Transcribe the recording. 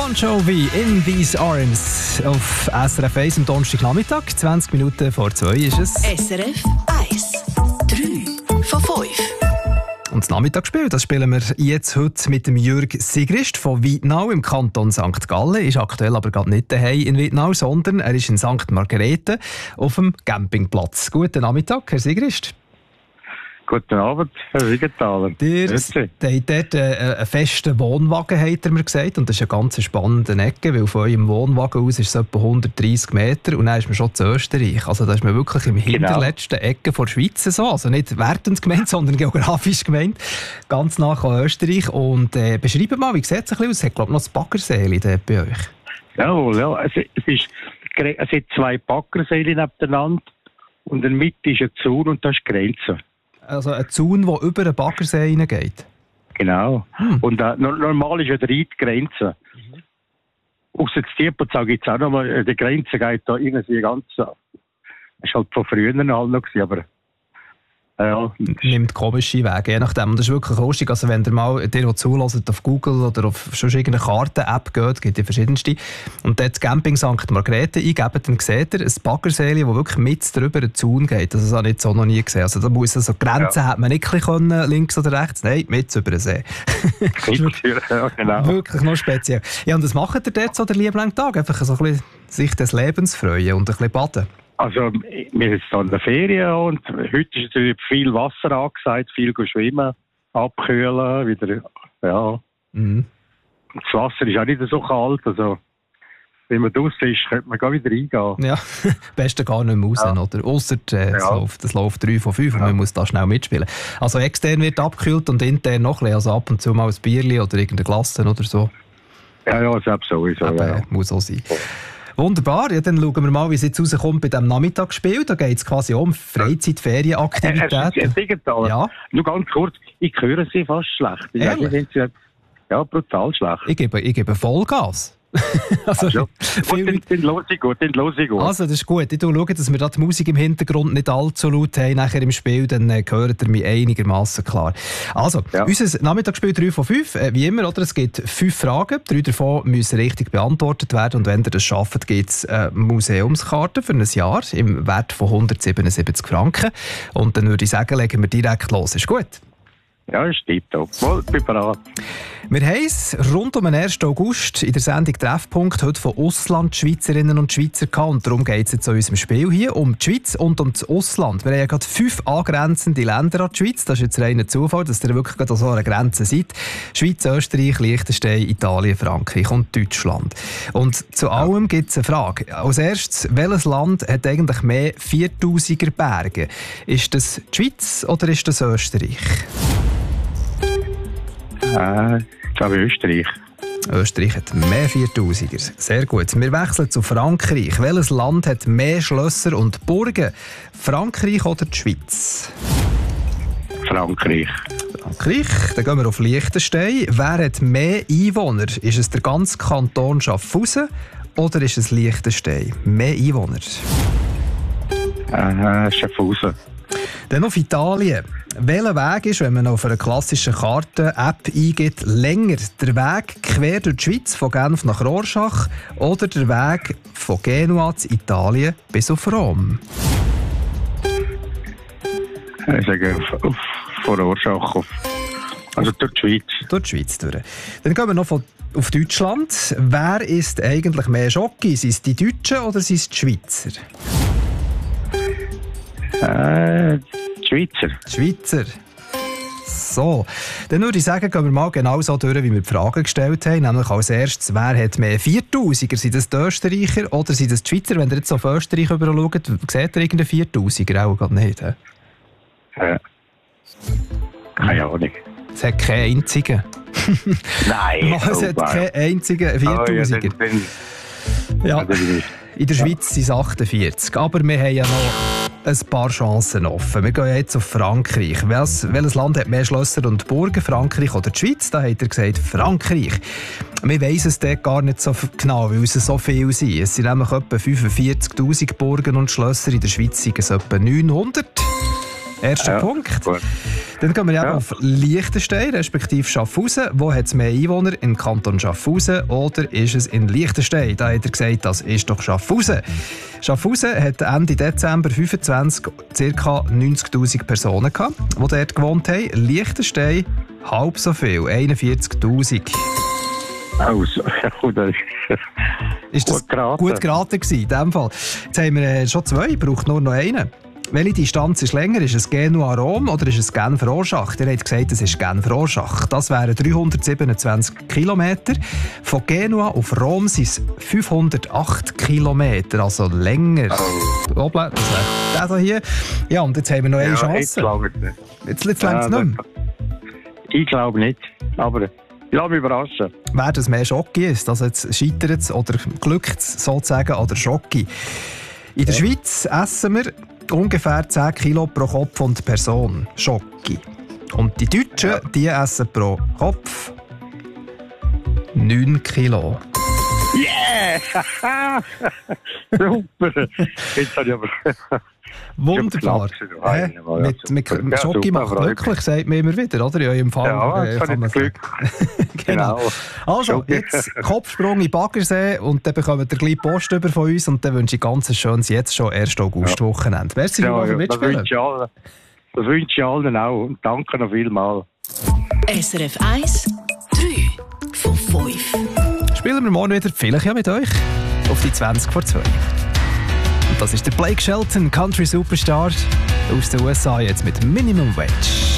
Bon Jovi, In These Arms auf SRF 1 am Donnerstagnachmittag. 20 Minuten vor 2 ist es. SRF 1. 3 von 5. Und das Nachmittagsspiel, das spielen wir jetzt heute mit dem Jürg Sigrist von Weidnau im Kanton St. Gallen. Ist aktuell aber gerade nicht daheim in Weidnau, sondern er ist in St. Margrethe auf dem Campingplatz. Guten Nachmittag, Herr Sigrist. Guten Abend, Herr Wiegenthaler. Ihr habt dort einen festen Wohnwagen, hat er mir gesagt. Und das ist eine ganz spannende Ecke, weil von eurem Wohnwagen aus ist es etwa 130 Meter und dann ist man schon zu Österreich. Also da ist man wirklich im hinterletzten Ecke der Schweiz so. Also nicht wertend gemeint, sondern geografisch gemeint. Ganz nah an Österreich. Und beschreibt mal, wie sieht es ein bisschen aus? Es hat, glaube ich, noch das Baggerseeli dort bei euch. Jawohl, ja. Es hat 2 Baggerseeli nebeneinander und in der Mitte ist ein Zaun und das ist die Grenze. Also ein Zaun, der über den Baggersee hineingeht? Genau. Und normal ist ja die Grenze. Ausser das Tierpozau gibt es auch noch mal, die Grenze geht da irgendwie ganz... Das war halt von früher halt noch, aber... Ja. Nimmt komische Wege, je nachdem. Und das ist wirklich lustig. Also wenn ihr mal dir zuhört auf Google oder auf schon irgendeine Karten-App geht, gibt es verschiedenste. Und dort Camping St. Margrethe eingebt, dann seht ihr ein Baggerseeli, das wirklich mit drüber den Zaun geht. Das habe ich jetzt so noch nie gesehen. Also da muss also Grenzen hat man nicht können, links oder rechts. Nein, mit über den See. Ja, genau. Wirklich noch speziell. Ja, und was macht ihr dort so den lieben langen Tag? Einfach so ein bisschen sich des Lebens freuen und ein bisschen baden? Also, wir sind jetzt in der Ferien und heute ist natürlich viel Wasser angesagt, viel schwimmen, abkühlen, wieder, ja. Das Wasser ist auch nicht so kalt, also, wenn man draussen ist, könnte man gar wieder reingehen. Ja, am besten gar nicht mehr raus, oder? Ausser das läuft 3 von 5 und man muss da schnell mitspielen. Also, extern wird abgekühlt und intern noch ein bisschen, also ab und zu mal ein Bierchen oder irgendeine Glasse oder so. Ja, selbst sowieso, ja. Muss auch sein. Wunderbar, ja, dann schauen wir mal, wie es jetzt rauskommt bei diesem Nachmittagsspiel. Da geht es quasi um Freizeit-, Ferienaktivitäten. Ja. Nur ganz kurz, ich höre Sie fast schlecht. Ja, brutal schlecht. Ich gebe Vollgas. Also, dann los ich gut. Also, das ist gut. Ich schaue, dass wir da die Musik im Hintergrund nicht allzu laut haben nachher im Spiel, dann hört ihr mich einigermaßen klar. Also, unser Nachmittagsspiel 3 von 5, wie immer, oder? Es gibt 5 Fragen, 3 davon müssen richtig beantwortet werden und wenn ihr das schafft, gibt es eine Museumskarte für ein Jahr im Wert von 177 Franken. Und dann würde ich sagen, legen wir direkt los. Ist gut? Ja, ist tipptopp. Ich bin bereit. Wir haben es rund um den 1. August in der Sendung Treffpunkt heute von Auslandschweizerinnen und Schweizer gehabt. Und darum geht es jetzt in unserem Spiel hier um die Schweiz und um das Ausland. Wir haben ja gerade 5 angrenzende Länder an die Schweiz. Das ist jetzt reiner Zufall, dass ihr wirklich gerade an so einer Grenze seid. Schweiz, Österreich, Liechtenstein, Italien, Frankreich und Deutschland. Und zu allem gibt es eine Frage. Als erstes, welches Land hat eigentlich mehr 4000er Berge? Ist das die Schweiz oder ist das Österreich? Ich glaube Österreich. Österreich hat mehr 4000er. Sehr gut. Wir wechseln zu Frankreich. Welches Land hat mehr Schlösser und Burgen? Frankreich oder die Schweiz? Frankreich. Dann gehen wir auf Liechtenstein. Wer hat mehr Einwohner? Ist es der ganze Kanton Schaffhausen oder ist es Liechtenstein? Mehr Einwohner? Schaffhausen. Dann auf Italien. Welcher Weg ist, wenn man auf einer klassischen Karte-App eingibt, länger? Der Weg quer durch die Schweiz, von Genf nach Rorschach, oder der Weg von Genua zu Italien bis auf Rom? Ich sage von Rorschach also durch die Schweiz. Durch die Schweiz durch. Dann gehen wir noch auf Deutschland. Wer ist eigentlich mehr Schocki? Sind es die Deutschen oder sind es die Schweizer? Schweizer. So, dann würde ich sagen, gehen wir mal genau so durch, wie wir die Fragen gestellt haben. Nämlich als erstes, wer hat mehr 4000er? Sind das die Österreicher oder sind das die Schweizer? Wenn ihr jetzt auf Österreich rüber schaut, seht ihr irgendeinen 4000er? Auch gerade nicht, he? Keine Ahnung. Es hat keinen einzigen. Nein. Es hat keinen einzigen 4000er. Ja, in der Schweiz sind es 48. Aber wir haben ja noch ein paar Chancen offen. Wir gehen jetzt auf Frankreich. Welches Land hat mehr Schlösser und Burgen? Frankreich oder die Schweiz? Da hat er gesagt Frankreich. Wir weissen es dort gar nicht so genau, weil es so viel sind. Es sind nämlich etwa 45'000 Burgen und Schlösser. In der Schweiz sind es etwa 900. Erster Punkt. Gut. Dann gehen wir auf Liechtenstein, respektive Schaffhausen. Wo hat es mehr Einwohner? Im Kanton Schaffhausen oder ist es in Liechtenstein? Da hat er gesagt, das ist doch Schaffhausen. Schaffhausen hat Ende Dezember 25 ca. 90'000 Personen gehabt, die dort gewohnt haben. Liechtenstein halb so viel, 41'000. Also, ist das gut geraten gewesen, in dem Fall. Jetzt haben wir schon 2, braucht nur noch einen. Welche Distanz ist länger? Ist es Genua-Rom oder ist es Genf-Rorschach? Ihr habt gesagt, es ist Genf-Rorschach. Das wären 327 Kilometer. Von Genua auf Rom sind es 508 Kilometer, also länger. Oh. Das wäre der hier. Ja, und jetzt haben wir noch eine Chance. Ich glaube nicht. Jetzt längt es nicht mehr. Ich glaube nicht, aber ich lasse mich überraschen. Wer das mehr Schocki ist, also jetzt scheitert es oder glückt es sozusagen an der Schocki. In der Schweiz essen wir ungefähr 10 Kilo pro Kopf und Person Schocki. Und die Deutschen, die essen pro Kopf 9 Kilo. Yeah! Super! Jetzt habe ich aber... Wunderbar. Mit Schocki macht glücklich, sagt man immer wieder, oder? Ja, im Fall. Ja, das kann Glück. Genau. Also, jetzt Kopfsprung in den Baggersee und dann bekommt ihr gleich Post über von uns und dann wünsche ich ganz schönes jetzt schon 1. August-Wochenende. Merci für mitspielen. Das wünsche ich allen auch und danke noch vielmals. SRF 1, 3 von 5. Spielen wir morgen wieder, vielleicht ja mit euch, auf die 20 vor 2. Das ist der Blake Shelton, Country Superstar aus den USA, jetzt mit Minimum Wage.